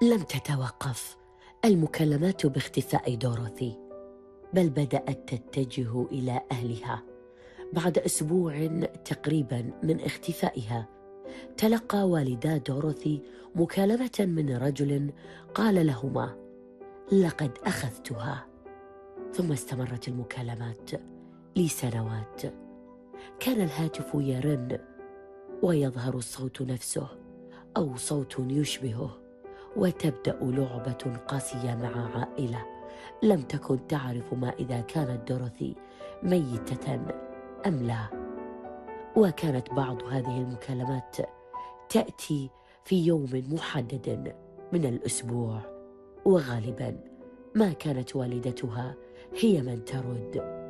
لم تتوقف المكالمات باختفاء دوروثي، بل بدأت تتجه إلى أهلها. بعد أسبوع تقريبا من اختفائها، تلقى والدا دوروثي مكالمة من رجل قال لهما: لقد أخذتها. ثم استمرت المكالمات لسنوات. كان الهاتف يرن ويظهر الصوت نفسه أو صوت يشبهه، وتبدأ لعبة قاسية مع عائلة لم تكن تعرف ما إذا كانت دوروثي ميتة أم لا. وكانت بعض هذه المكالمات تأتي في يوم محدد من الأسبوع، وغالبا ما كانت والدتها هي من ترد.